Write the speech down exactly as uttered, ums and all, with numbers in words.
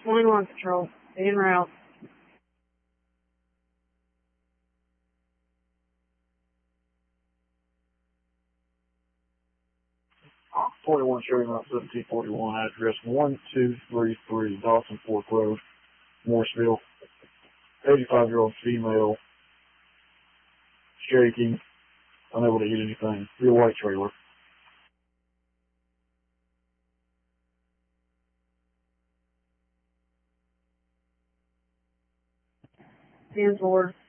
twenty-one Patrol, en route. twenty-one Chevy Mount seventeen forty-one, address one two three three Dawson Fork Road, Morrisville. eighty-five-year-old female, shaking, unable to eat anything. Real white trailer. ten four.